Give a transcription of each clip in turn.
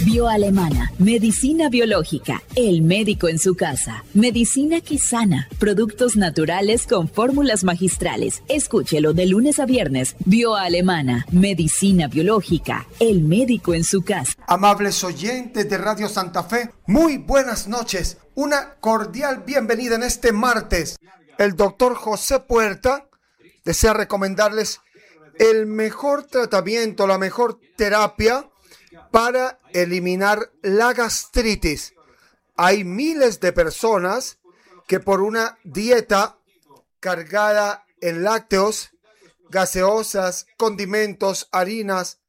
Bioalemana, medicina biológica, el médico en su casa, medicina que sana, productos naturales con fórmulas magistrales. Escúchelo de lunes a viernes. Bioalemana, medicina biológica, el médico en su casa. Amables oyentes de Radio Santa Fe, muy buenas noches. Una cordial bienvenida en este martes. El doctor José Puerta desea recomendarles el mejor tratamiento, la mejor terapia para eliminar la gastritis. Hay miles de personas que por una dieta cargada en lácteos, gaseosas, condimentos, harinas,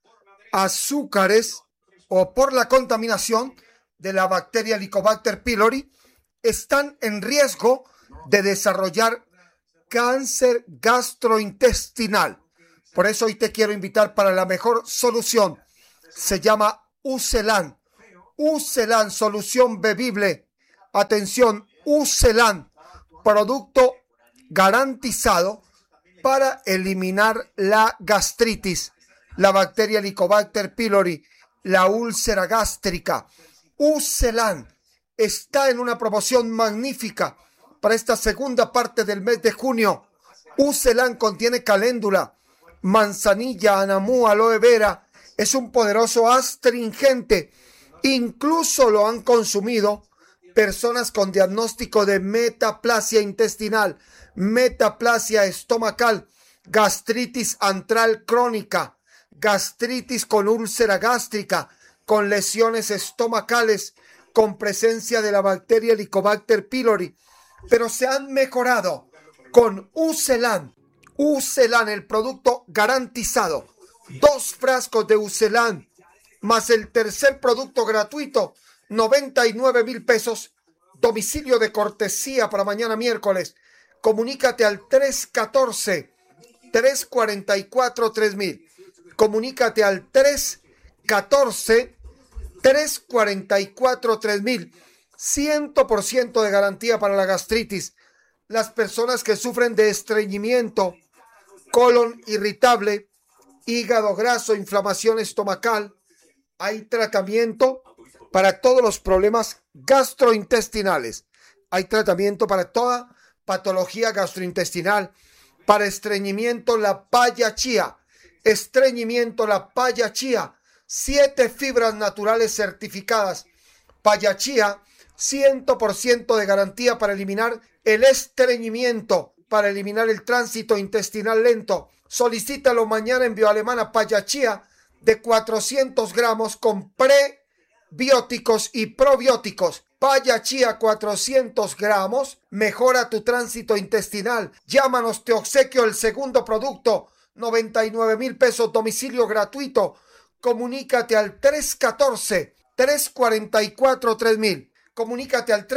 azúcares o por la contaminación de la bacteria Helicobacter pylori están en riesgo de desarrollar cáncer gastrointestinal. Por eso hoy te quiero invitar para la mejor solución. Se llama Ucelan. Ucelan, solución bebible. Atención, Ucelan, producto garantizado para eliminar la gastritis, la bacteria Helicobacter pylori, la úlcera gástrica. Ucelan está en una promoción magnífica para esta segunda parte del mes de junio. Ucelan contiene caléndula, manzanilla, anamú, aloe vera. Es un poderoso astringente. Incluso lo han consumido personas con diagnóstico de metaplasia intestinal, metaplasia estomacal, gastritis antral crónica, gastritis con úlcera gástrica, con lesiones estomacales, con presencia de la bacteria Helicobacter pylori, pero se han mejorado con Ucelan. Ucelan, el producto garantizado. 2 frascos de Ucelan más el tercer producto gratuito, 99,000 pesos. Domicilio de cortesía para mañana miércoles. Comunícate al 314-344-3000. Comunícate al 314-344-3000. 100% de garantía para la gastritis. Las personas que sufren de estreñimiento, colon irritable, hígado graso, inflamación estomacal, hay tratamiento para todos los problemas gastrointestinales. Hay tratamiento para toda patología gastrointestinal. Para estreñimiento, la paya chía. Estreñimiento, la paya chía. 7 fibras naturales certificadas. Paya chía, 100% de garantía para eliminar el estreñimiento, para eliminar el tránsito intestinal lento. Solicítalo mañana en Bioalemana. Paya chía de 400 gramos con prebióticos y probióticos. Paya chía 400 gramos. Mejora tu tránsito intestinal. Llámanos, te obsequio el segundo producto. 99,000 pesos. Domicilio gratuito. Comunícate al 314-344-3000. Comunícate al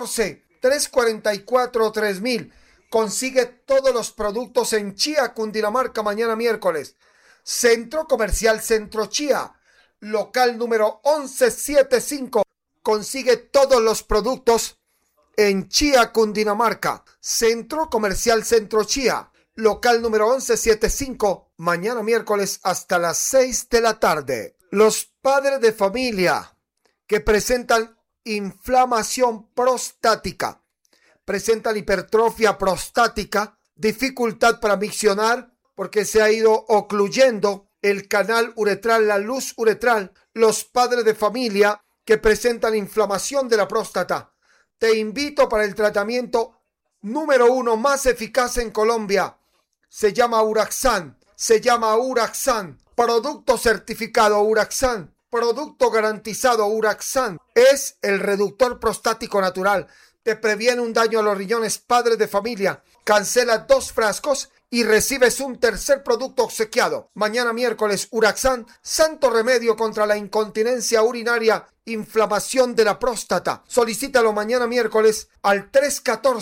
314-344-3000. Consigue todos los productos en Chía, Cundinamarca, mañana miércoles. Centro Comercial Centro Chía, local número 1175. Consigue todos los productos en Chía, Cundinamarca. Centro Comercial Centro Chía, local número 1175. Mañana miércoles hasta las 6 de la tarde. Los padres de familia que presentan inflamación prostática, presentan hipertrofia prostática, dificultad para miccionar porque se ha ido ocluyendo el canal uretral, la luz uretral. Los padres de familia que presentan inflamación de la próstata, te invito para el tratamiento número 1 más eficaz en Colombia. Se llama Uraxan. Producto certificado Uraxan. Producto garantizado Uraxan. Es el reductor prostático natural. Te previene un daño a los riñones. Padres de familia, cancela 2 frascos y recibes un tercer producto obsequiado. Mañana miércoles, Uraxan, santo remedio contra la incontinencia urinaria, inflamación de la próstata. Solicítalo mañana miércoles al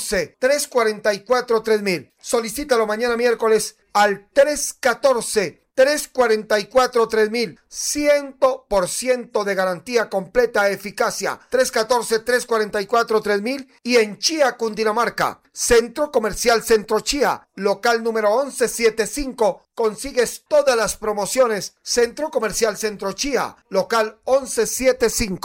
314-344-3000. Solicítalo mañana miércoles al 314 314-3000. 100% de garantía completa, eficacia. 314-344-3000. Y en Chía, Cundinamarca, Centro Comercial Centro Chía, local número 1175. Consigues todas las promociones. Centro Comercial Centro Chía, local 1175.